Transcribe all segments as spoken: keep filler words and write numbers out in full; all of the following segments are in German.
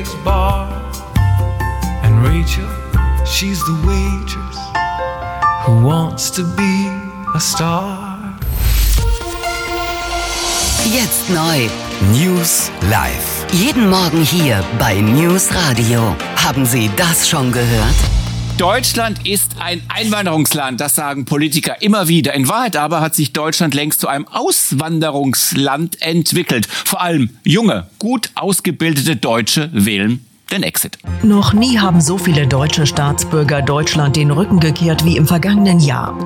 Rachel's bar. And Rachel, she's the waitress who wants to be a star. Jetzt neu. News Live. Jeden Morgen hier bei News Radio. Haben Sie das schon gehört? Deutschland ist ein Einwanderungsland, das sagen Politiker immer wieder. In Wahrheit aber hat sich Deutschland längst zu einem Auswanderungsland entwickelt. Vor allem junge, gut ausgebildete Deutsche wählen den Exit. Noch nie haben so viele deutsche Staatsbürger Deutschland den Rücken gekehrt wie im vergangenen Jahr.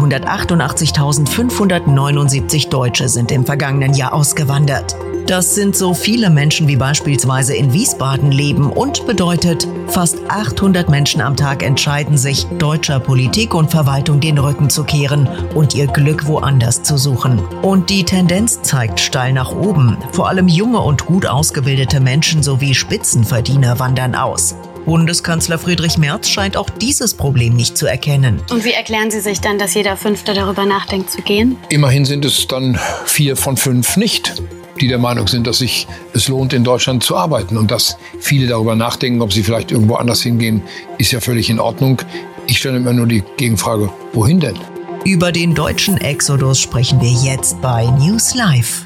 zweihundertachtundachtzigtausendfünfhundertneunundsiebzig Deutsche sind im vergangenen Jahr ausgewandert. Das sind so viele Menschen wie beispielsweise in Wiesbaden leben und bedeutet, fast achthundert Menschen am Tag entscheiden sich, deutscher Politik und Verwaltung den Rücken zu kehren und ihr Glück woanders zu suchen. Und die Tendenz zeigt steil nach oben. Vor allem junge und gut ausgebildete Menschen sowie Spitzenverdiener wandern aus. Bundeskanzler Friedrich Merz scheint auch dieses Problem nicht zu erkennen. Und wie erklären Sie sich dann, dass jeder Fünfte darüber nachdenkt zu gehen? Immerhin sind es dann vier von fünf nicht, die der Meinung sind, dass sich es lohnt, in Deutschland zu arbeiten. Und dass viele darüber nachdenken, ob sie vielleicht irgendwo anders hingehen, ist ja völlig in Ordnung. Ich stelle immer nur die Gegenfrage, wohin denn? Über den deutschen Exodus sprechen wir jetzt bei News Live.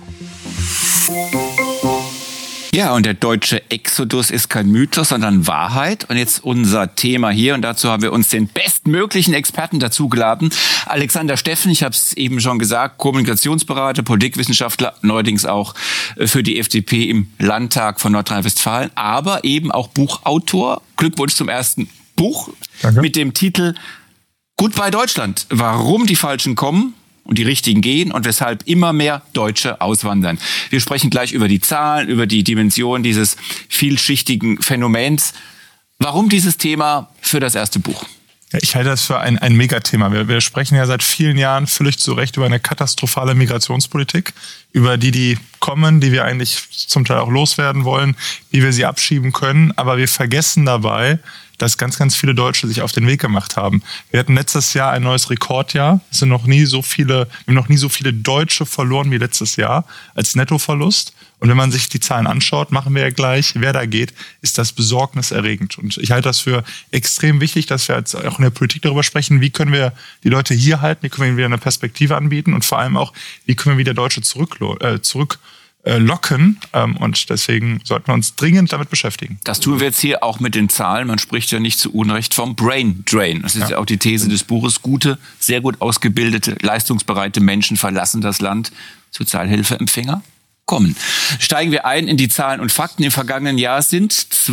Ja, und der deutsche Exodus ist kein Mythos, sondern Wahrheit. Und jetzt unser Thema hier. Und dazu haben wir uns den bestmöglichen Experten dazugeladen. Alexander Steffen, ich habe es eben schon gesagt, Kommunikationsberater, Politikwissenschaftler, neuerdings auch für die F D P im Landtag von Nordrhein-Westfalen, aber eben auch Buchautor. Glückwunsch zum ersten Buch. Danke. Mit dem Titel Goodbye Deutschland. Warum die Falschen kommen und die Richtigen gehen und weshalb immer mehr Deutsche auswandern. Wir sprechen gleich über die Zahlen, über die Dimension dieses vielschichtigen Phänomens. Warum dieses Thema für das erste Buch? Ja, ich halte das für ein, ein Megathema. Wir, wir sprechen ja seit vielen Jahren völlig zu Recht über eine katastrophale Migrationspolitik, über die, die kommen, die wir eigentlich zum Teil auch loswerden wollen, wie wir sie abschieben können. Aber wir vergessen dabei, dass ganz, ganz viele Deutsche sich auf den Weg gemacht haben. Wir hatten letztes Jahr ein neues Rekordjahr. Es sind noch nie so viele, wir haben noch nie so viele Deutsche verloren wie letztes Jahr als Nettoverlust. Und wenn man sich die Zahlen anschaut, machen wir ja gleich, wer da geht, ist das besorgniserregend. Und ich halte das für extrem wichtig, dass wir jetzt auch in der Politik darüber sprechen, wie können wir die Leute hier halten, wie können wir ihnen wieder eine Perspektive anbieten und vor allem auch, wie können wir wieder Deutsche zurück, äh, zurück locken, und deswegen sollten wir uns dringend damit beschäftigen. Das tun wir jetzt hier auch mit den Zahlen. Man spricht ja nicht zu Unrecht vom Brain Drain. Das ist ja, ja auch die These des Buches. Gute, sehr gut ausgebildete, leistungsbereite Menschen verlassen das Land. Sozialhilfeempfänger kommen. Steigen wir ein in die Zahlen und Fakten. Im vergangenen Jahr sind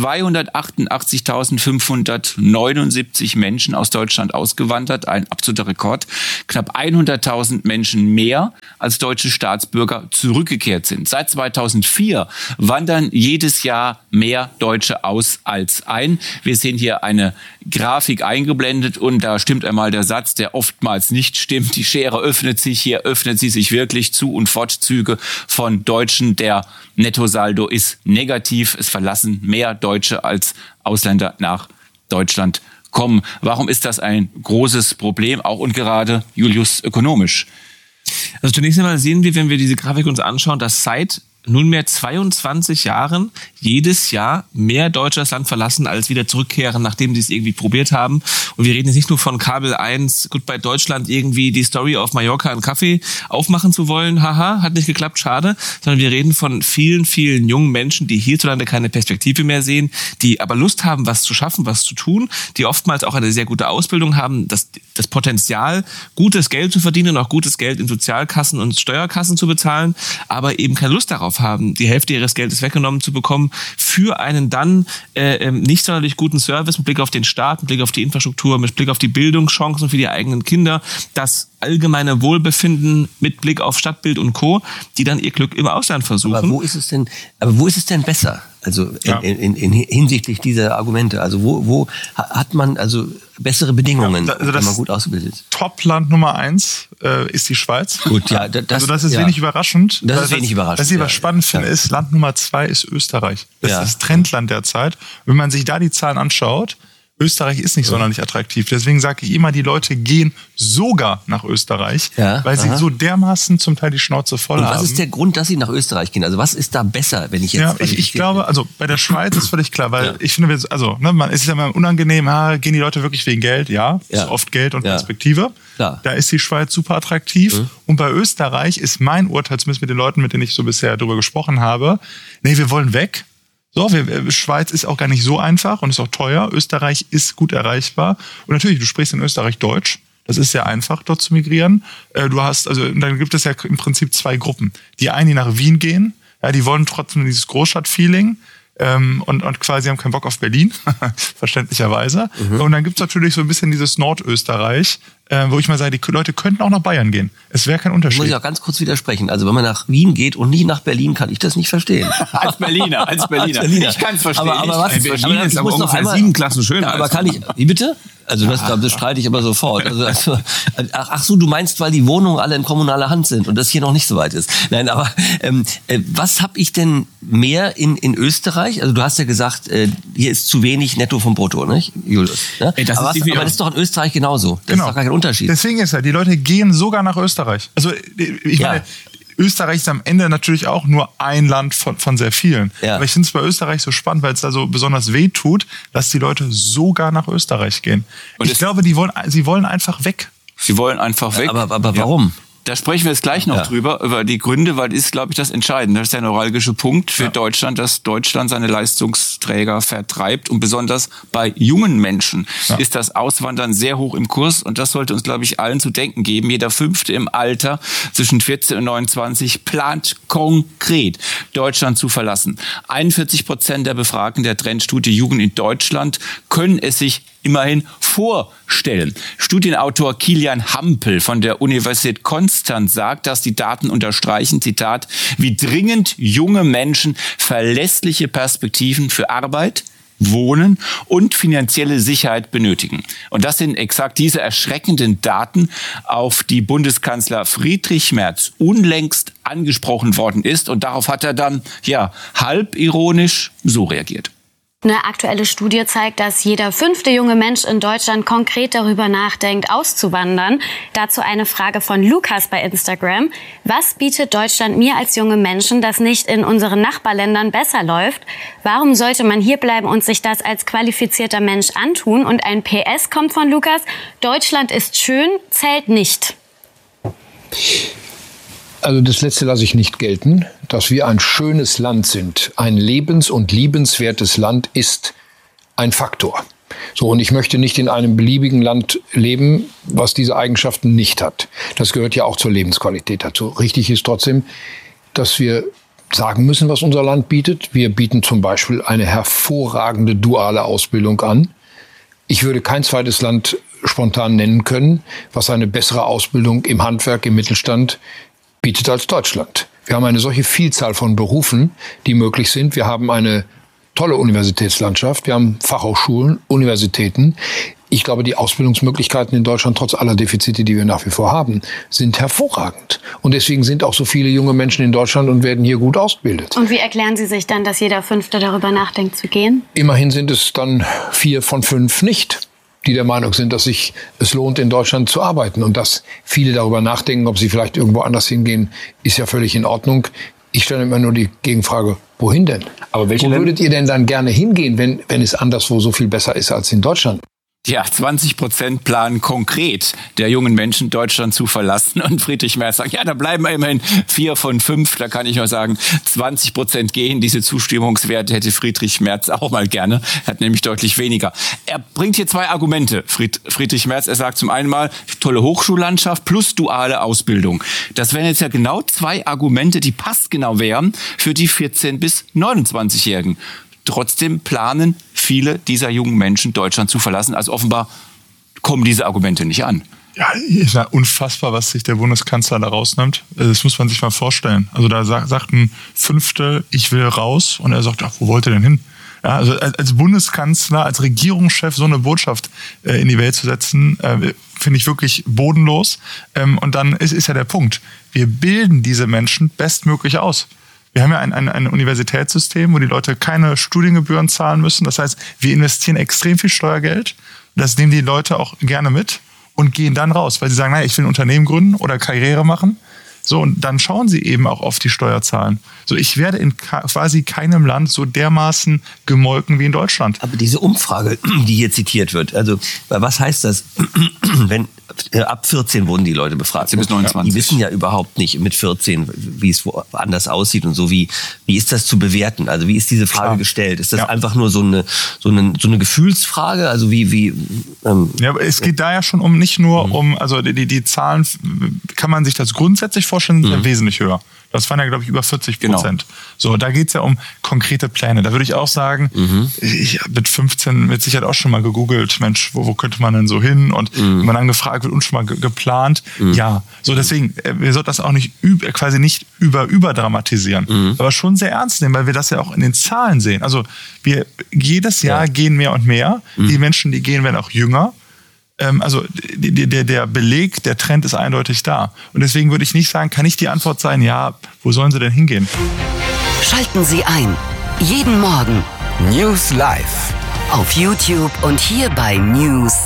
zweihundertachtundachtzigtausendfünfhundertneunundsiebzig Menschen aus Deutschland ausgewandert. Ein absoluter Rekord. Knapp hunderttausend Menschen mehr als deutsche Staatsbürger zurückgekehrt sind. Seit zweitausendvier wandern jedes Jahr mehr Deutsche aus als ein. Wir sehen hier eine Grafik eingeblendet und da stimmt einmal der Satz, der oftmals nicht stimmt. Die Schere öffnet sich, hier öffnet sie sich wirklich. Zu- und Fortzüge von Deutschen. Der Nettosaldo ist negativ. Es verlassen mehr Deutsche als Ausländer nach Deutschland kommen. Warum ist das ein großes Problem, auch und gerade, Julius, ökonomisch? Also zunächst einmal sehen wir, wenn wir diese Grafik uns anschauen, dass seit nunmehr zweiundzwanzig Jahren jedes Jahr mehr Deutsche das Land verlassen, als wieder zurückkehren, nachdem sie es irgendwie probiert haben. Und wir reden jetzt nicht nur von Kabel eins, Goodbye Deutschland, irgendwie die Story auf Mallorca einen Kaffee aufmachen zu wollen. Haha, hat nicht geklappt, schade. Sondern wir reden von vielen, vielen jungen Menschen, die hierzulande keine Perspektive mehr sehen, die aber Lust haben, was zu schaffen, was zu tun, die oftmals auch eine sehr gute Ausbildung haben, das, das Potenzial, gutes Geld zu verdienen, auch gutes Geld in Sozialkassen und Steuerkassen zu bezahlen, aber eben keine Lust darauf haben, die Hälfte ihres Geldes weggenommen zu bekommen für einen dann äh, nicht sonderlich guten Service mit Blick auf den Staat, mit Blick auf die Infrastruktur, mit Blick auf die Bildungschancen für die eigenen Kinder, das allgemeine Wohlbefinden mit Blick auf Stadtbild und Co., die dann ihr Glück im Ausland versuchen. Aber wo ist es denn, aber wo ist es denn besser? Also in, ja. in, in, in hinsichtlich dieser Argumente. Also wo, wo hat man also bessere Bedingungen, ja, also wenn man gut ausgebildet ist? Top-Land Nummer eins äh, ist die Schweiz. Gut, ja. Das, also das ist ja. wenig überraschend. Das ist was, wenig überraschend. Was ich aber ja. spannend finde, ja. ist, Land Nummer zwei ist Österreich. Das ja. ist das Trendland derzeit. Wenn man sich da die Zahlen anschaut, Österreich ist nicht sonderlich attraktiv. Deswegen sage ich immer, die Leute gehen sogar nach Österreich, ja, weil aha. sie so dermaßen zum Teil die Schnauze voll Und haben. Was ist der Grund, dass sie nach Österreich gehen? Also was ist da besser, wenn ich jetzt... Ja, ich, ich glaube, also bei der Schweiz ist völlig klar, weil ja. ich finde, also ne, man, es ist ja immer unangenehm, ah, gehen die Leute wirklich wegen Geld? Ja, ja. ist oft Geld und ja. Perspektive. Klar. Da ist die Schweiz super attraktiv. Mhm. Und bei Österreich ist mein Urteil, zumindest mit den Leuten, mit denen ich so bisher darüber gesprochen habe, nee, wir wollen weg. So, wir, Schweiz ist auch gar nicht so einfach und ist auch teuer. Österreich ist gut erreichbar. Und natürlich, du sprichst in Österreich Deutsch. Das ist sehr einfach, dort zu migrieren. Du hast, also, dann gibt es ja im Prinzip zwei Gruppen. Die einen, die nach Wien gehen, ja, die wollen trotzdem dieses Großstadt-Feeling. Ähm, und, und quasi haben keinen Bock auf Berlin, verständlicherweise. Mhm. Und dann gibt's natürlich so ein bisschen dieses Nordösterreich, äh, wo ich mal sage, die Leute könnten auch nach Bayern gehen. Es wäre kein Unterschied. Muss ich auch ganz kurz widersprechen. Also wenn man nach Wien geht und nicht nach Berlin, kann ich das nicht verstehen. als Berliner, als Berliner. Als Berliner. Ich kann es verstehen. Aber, aber was, Berlin aber ist ich aber muss noch ungefähr einmal, sieben Klassen schöner. Ja, aber kann ich, wie bitte? Also das, das streite ich aber sofort. Also, also, ach, ach so, du meinst, weil die Wohnungen alle in kommunaler Hand sind und das hier noch nicht so weit ist. Nein, aber ähm, äh, was habe ich denn mehr in, in Österreich? Also du hast ja gesagt, äh, hier ist zu wenig Netto vom Brutto, nicht, Julius? Ne? Ey, das aber, ist was, aber das ist doch in Österreich genauso. Das genau. ist doch gar kein Unterschied. Deswegen ist ja, die Leute gehen sogar nach Österreich. Also ich meine... Ja. Österreich ist am Ende natürlich auch nur ein Land von, von sehr vielen. Ja. Aber ich finde es bei Österreich so spannend, weil es da so besonders weh tut, dass die Leute sogar nach Österreich gehen. Und ich glaube, die wollen, sie wollen einfach weg. Sie wollen einfach weg. Aber, aber warum? Ja. Da sprechen wir jetzt gleich noch ja. drüber, über die Gründe, weil das ist, glaube ich, das Entscheidende. Das ist der neuralgische Punkt für ja. Deutschland, dass Deutschland seine Leistungsträger vertreibt. Und besonders bei jungen Menschen ja. ist das Auswandern sehr hoch im Kurs. Und das sollte uns, glaube ich, allen zu denken geben. Jeder Fünfte im Alter zwischen vierzehn und neunundzwanzig plant konkret, Deutschland zu verlassen. einundvierzig Prozent der Befragten der Trendstudie Jugend in Deutschland können es sich immerhin vorstellen. Studienautor Kilian Hampel von der Universität Konstanz sagt, dass die Daten unterstreichen, Zitat, wie dringend junge Menschen verlässliche Perspektiven für Arbeit, Wohnen und finanzielle Sicherheit benötigen. Und das sind exakt diese erschreckenden Daten, auf die Bundeskanzler Friedrich Merz unlängst angesprochen worden ist. Und darauf hat er dann, ja, halb ironisch so reagiert. Eine aktuelle Studie zeigt, dass jeder fünfte junge Mensch in Deutschland konkret darüber nachdenkt, auszuwandern. Dazu eine Frage von Lukas bei Instagram. Was bietet Deutschland mir als junge Menschen, das nicht in unseren Nachbarländern besser läuft? Warum sollte man hier bleiben und sich das als qualifizierter Mensch antun? Und ein P S kommt von Lukas. Deutschland ist schön, zählt nicht. Also das Letzte lasse ich nicht gelten. Dass wir ein schönes Land sind, ein lebens- und liebenswertes Land ist ein Faktor. So, und ich möchte nicht in einem beliebigen Land leben, was diese Eigenschaften nicht hat. Das gehört ja auch zur Lebensqualität dazu. Richtig ist trotzdem, dass wir sagen müssen, was unser Land bietet. Wir bieten zum Beispiel eine hervorragende duale Ausbildung an. Ich würde kein zweites Land spontan nennen können, was eine bessere Ausbildung im Handwerk, im Mittelstand bietet als Deutschland. Wir haben eine solche Vielzahl von Berufen, die möglich sind. Wir haben eine tolle Universitätslandschaft. Wir haben Fachhochschulen, Universitäten. Ich glaube, die Ausbildungsmöglichkeiten in Deutschland, trotz aller Defizite, die wir nach wie vor haben, sind hervorragend. Und deswegen sind auch so viele junge Menschen in Deutschland und werden hier gut ausgebildet. Und wie erklären Sie sich dann, dass jeder Fünfte darüber nachdenkt zu gehen? Immerhin sind es dann vier von fünf nicht, die der Meinung sind, dass sich es lohnt, in Deutschland zu arbeiten. Und dass viele darüber nachdenken, ob sie vielleicht irgendwo anders hingehen, ist ja völlig in Ordnung. Ich stelle immer nur die Gegenfrage, wohin denn? Aber welche Wo würdet ihr denn dann gerne hingehen, wenn, wenn es anderswo so viel besser ist als in Deutschland? Ja, zwanzig Prozent planen konkret der jungen Menschen, Deutschland zu verlassen. Und Friedrich Merz sagt, ja, da bleiben immerhin vier von fünf. Da kann ich nur sagen, zwanzig Prozent gehen. Diese Zustimmungswerte hätte Friedrich Merz auch mal gerne. Er hat nämlich deutlich weniger. Er bringt hier zwei Argumente, Fried, Friedrich Merz. Er sagt zum einen mal, tolle Hochschullandschaft plus duale Ausbildung. Das wären jetzt ja genau zwei Argumente, die passgenau wären für die vierzehn- bis neunundzwanzigjährigen. Trotzdem planen viele dieser jungen Menschen, Deutschland zu verlassen. Also offenbar kommen diese Argumente nicht an. Ja, ist ja unfassbar, was sich der Bundeskanzler da rausnimmt. Das muss man sich mal vorstellen. Also da sagt, sagt ein Fünftel, ich will raus. Und er sagt, ach, wo wollt ihr denn hin? Ja, also als Bundeskanzler, als Regierungschef so eine Botschaft äh, in die Welt zu setzen, äh, finde ich wirklich bodenlos. Ähm, und dann ist, ist ja der Punkt, wir bilden diese Menschen bestmöglich aus. Wir haben ja ein, ein, ein Universitätssystem, wo die Leute keine Studiengebühren zahlen müssen. Das heißt, wir investieren extrem viel Steuergeld. Das nehmen die Leute auch gerne mit und gehen dann raus, weil sie sagen, naja, ich will ein Unternehmen gründen oder Karriere machen. So, und dann schauen sie eben auch auf die Steuerzahlen. So, ich werde in quasi keinem Land so dermaßen gemolken wie in Deutschland. Aber diese Umfrage, die hier zitiert wird, also was heißt das, wenn ab vierzehn wurden die Leute befragt. vierzehn bis neunundzwanzig. Die wissen ja überhaupt nicht mit vierzehn, wie es woanders aussieht und so. Wie, wie ist das zu bewerten? Also wie ist diese Frage Klar. gestellt? Ist das ja. einfach nur so eine, so eine, so eine Gefühlsfrage? Also wie, wie, ähm, ja, aber es geht da ja schon um, nicht nur mhm. um, also die, die Zahlen, kann man sich das grundsätzlich vorstellen, sind mhm. ja wesentlich höher. Das waren ja, glaube ich, über vierzig Prozent. Genau. So, da geht's ja um konkrete Pläne. Da würde ich auch sagen, mhm. ich habe mit fünfzehn mit Sicherheit auch schon mal gegoogelt, Mensch, wo, wo könnte man denn so hin? Und mhm. wenn man dann gefragt wird und schon mal ge- geplant, mhm. ja. So, deswegen, wir sollten das auch nicht über, quasi nicht über, überdramatisieren, mhm. aber schon sehr ernst nehmen, weil wir das ja auch in den Zahlen sehen. Also, wir, jedes Jahr ja. gehen mehr und mehr. Mhm. Die Menschen, die gehen, werden auch jünger. Also der, der Beleg, der Trend ist eindeutig da. Und deswegen würde ich nicht sagen, kann nicht die Antwort sein, ja, wo sollen sie denn hingehen? Schalten Sie ein. Jeden Morgen News Live auf YouTube und hier bei News